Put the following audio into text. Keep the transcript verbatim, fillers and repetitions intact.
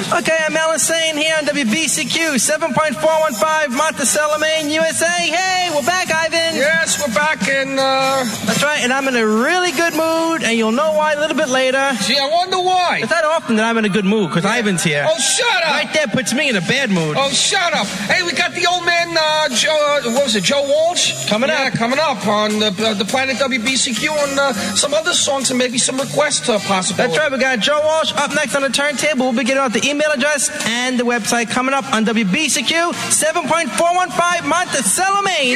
Okay, I'm Alan Sane here on W B C Q, seven point four one five, Monticello, Maine, U S A. Hey, we're back, Ivan. Yes, we're back, and, uh... That's right, and I'm in a really good mood, and you'll know why a little bit later. Gee, I wonder why. It's not often that I'm in a good mood, because yeah. Ivan's here. Oh, shut up! Right there puts me in a bad mood. Oh, shut up. Hey, we got the old man, uh, Joe, uh, what was it, Joe Walsh? Coming yeah, up. coming up on the, uh, the Planet W B C Q, and uh, some other songs and maybe some requests uh, possible. That's right, we got Joe Walsh up next on the turntable. We'll be getting out the email address and the website coming up on W B C Q, seven point four one five, Monticello, Maine.